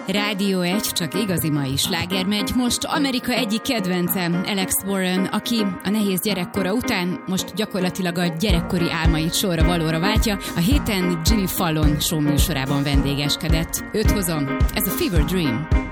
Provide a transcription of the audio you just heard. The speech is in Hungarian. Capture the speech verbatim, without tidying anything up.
Rádió egy, csak igazi mai sláger megy. Most Amerika egyik kedvence, Alex Warren, aki a nehéz gyerekkora után most gyakorlatilag a gyerekkori álmait sorra valóra váltja. A héten Jimmy Fallon show műsorában vendégeskedett. Őt hozom, ez a Fever Dream.